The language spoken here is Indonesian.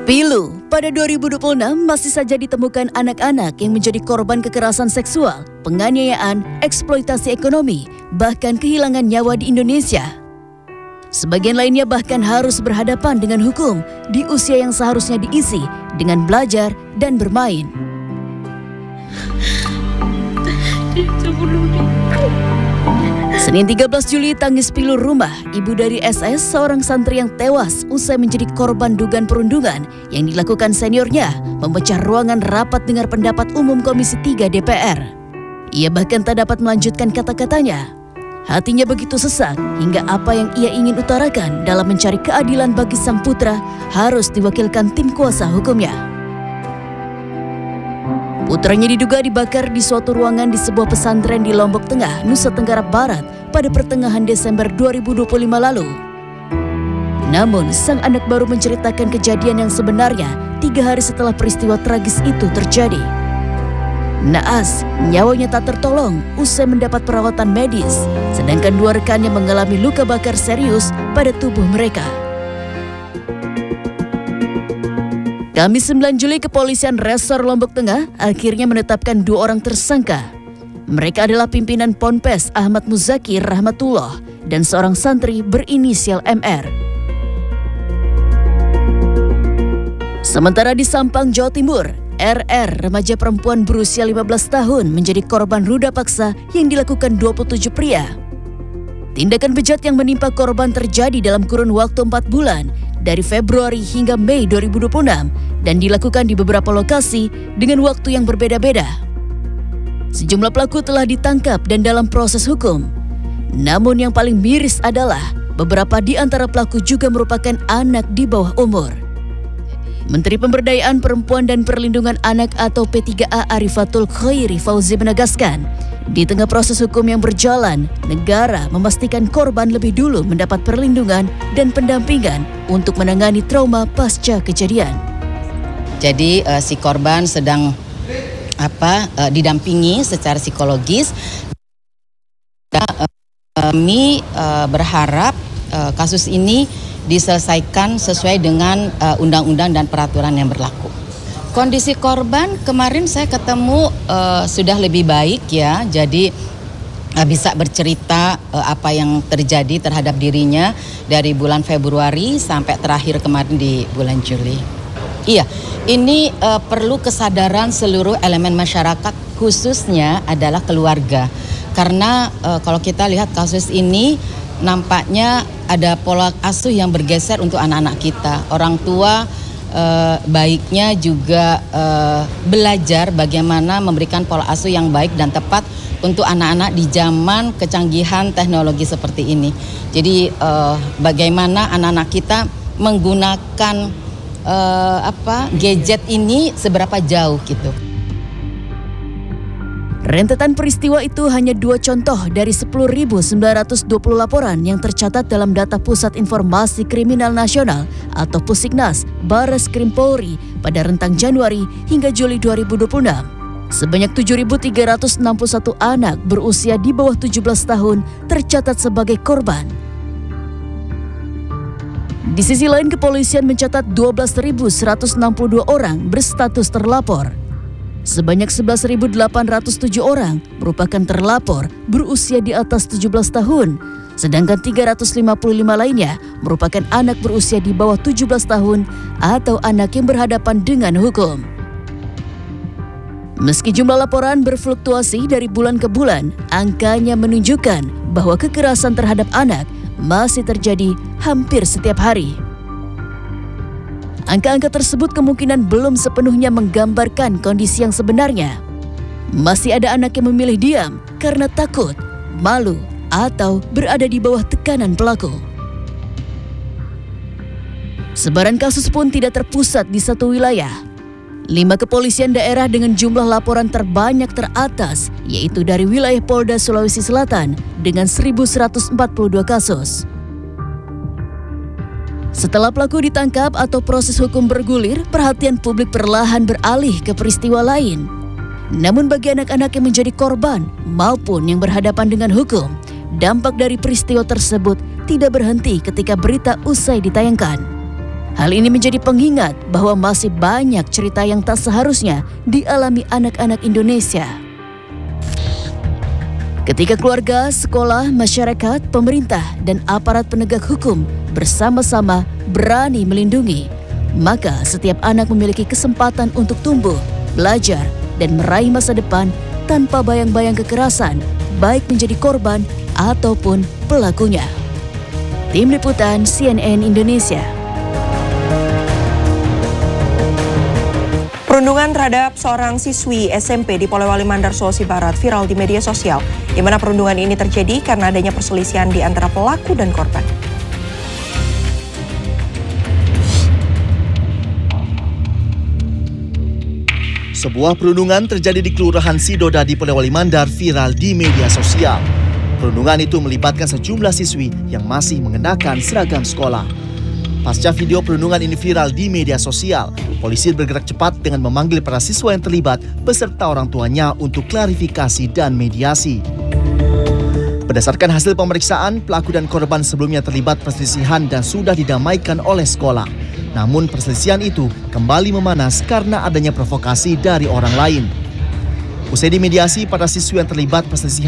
Pilu, pada 2026 masih saja ditemukan anak-anak yang menjadi korban kekerasan seksual, penganiayaan, eksploitasi ekonomi, bahkan kehilangan nyawa di Indonesia. Sebagian lainnya bahkan harus berhadapan dengan hukum di usia yang seharusnya diisi dengan belajar dan bermain. Senin 13 Juli, tangis pilu rumah ibu dari SS, seorang santri yang tewas usai menjadi korban dugaan perundungan yang dilakukan seniornya, memecah ruangan rapat dengar pendapat umum Komisi 3 DPR. Ia bahkan tak dapat melanjutkan kata-katanya. Hatinya begitu sesak hingga apa yang ia ingin utarakan dalam mencari keadilan bagi sang putra harus diwakilkan tim kuasa hukumnya. Putranya diduga dibakar di suatu ruangan di sebuah pesantren di Lombok Tengah, Nusa Tenggara Barat pada pertengahan Desember 2025 lalu. Namun, sang anak baru menceritakan kejadian yang sebenarnya 3 hari setelah peristiwa tragis itu terjadi. Naas, nyawanya tak tertolong usai mendapat perawatan medis, sedangkan 2 rekannya mengalami luka bakar serius pada tubuh mereka. Kamis 9 Juli, Kepolisian Resor Lombok Tengah akhirnya menetapkan 2 orang tersangka. Mereka adalah pimpinan Ponpes Ahmad Muzakir Rahmatullah dan seorang santri berinisial MR. Sementara di Sampang, Jawa Timur, RR, remaja perempuan berusia 15 tahun, menjadi korban ruda paksa yang dilakukan 27 pria. Tindakan bejat yang menimpa korban terjadi dalam kurun waktu 4 bulan, dari Februari hingga Mei 2026, dan dilakukan di beberapa lokasi dengan waktu yang berbeda-beda. Sejumlah pelaku telah ditangkap dan dalam proses hukum. Namun yang paling miris adalah beberapa di antara pelaku juga merupakan anak di bawah umur. Menteri Pemberdayaan Perempuan dan Perlindungan Anak atau P3A Arifatul Khairi Fauzi menegaskan, di tengah proses hukum yang berjalan, negara memastikan korban lebih dulu mendapat perlindungan dan pendampingan untuk menangani trauma pasca kejadian. Jadi si korban sedang didampingi secara psikologis. Kami berharap kasus ini diselesaikan sesuai dengan undang-undang dan peraturan yang berlaku. Kondisi korban kemarin saya ketemu sudah lebih baik ya, jadi bisa bercerita apa yang terjadi terhadap dirinya dari bulan Februari sampai terakhir kemarin di bulan Juli. Iya, ini perlu kesadaran seluruh elemen masyarakat, khususnya adalah keluarga. Karena kalau kita lihat kasus ini, nampaknya ada pola asuh yang bergeser untuk anak-anak kita. Orang tua baiknya juga belajar bagaimana memberikan pola asuh yang baik dan tepat untuk anak-anak di zaman kecanggihan teknologi seperti ini. Jadi bagaimana anak-anak kita menggunakan gadget ini seberapa jauh gitu. Rentetan peristiwa itu hanya 2 contoh dari 10.920 laporan yang tercatat dalam data Pusat Informasi Kriminal Nasional atau Pusiknas Bares Krim Polri pada rentang Januari hingga Juli 2026. Sebanyak 7.361 anak berusia di bawah 17 tahun tercatat sebagai korban. Di sisi lain, kepolisian mencatat 12.162 orang berstatus terlapor. Sebanyak 11.807 orang merupakan terlapor berusia di atas 17 tahun, sedangkan 355 lainnya merupakan anak berusia di bawah 17 tahun atau anak yang berhadapan dengan hukum. Meski jumlah laporan berfluktuasi dari bulan ke bulan, angkanya menunjukkan bahwa kekerasan terhadap anak masih terjadi hampir setiap hari. Angka-angka tersebut kemungkinan belum sepenuhnya menggambarkan kondisi yang sebenarnya. Masih ada anak yang memilih diam karena takut, malu, atau berada di bawah tekanan pelaku. Sebaran kasus pun tidak terpusat di satu wilayah. 5 kepolisian daerah dengan jumlah laporan terbanyak teratas, yaitu dari wilayah Polda Sulawesi Selatan dengan 1.142 kasus. Setelah pelaku ditangkap atau proses hukum bergulir, perhatian publik perlahan beralih ke peristiwa lain. Namun bagi anak-anak yang menjadi korban maupun yang berhadapan dengan hukum, dampak dari peristiwa tersebut tidak berhenti ketika berita usai ditayangkan. Hal ini menjadi pengingat bahwa masih banyak cerita yang tak seharusnya dialami anak-anak Indonesia. Ketika keluarga, sekolah, masyarakat, pemerintah, dan aparat penegak hukum bersama-sama berani melindungi, maka setiap anak memiliki kesempatan untuk tumbuh, belajar, dan meraih masa depan tanpa bayang-bayang kekerasan, baik menjadi korban ataupun pelakunya. Tim Liputan CNN Indonesia. Perundungan terhadap seorang siswi SMP di Polewali Mandar, Sulawesi Barat viral di media sosial, di mana perundungan ini terjadi karena adanya perselisihan di antara pelaku dan korban. Sebuah perundungan terjadi di Kelurahan Sidoda di Polewali Mandar viral di media sosial. Perundungan itu melibatkan sejumlah siswi yang masih mengenakan seragam sekolah. Pasca video perundungan ini viral di media sosial, polisi bergerak cepat dengan memanggil para siswa yang terlibat beserta orang tuanya untuk klarifikasi dan mediasi. Berdasarkan hasil pemeriksaan, pelaku dan korban sebelumnya terlibat perselisihan dan sudah didamaikan oleh sekolah. Namun perselisihan itu kembali memanas karena adanya provokasi dari orang lain. Usai dimediasi, para siswi yang terlibat perselisihan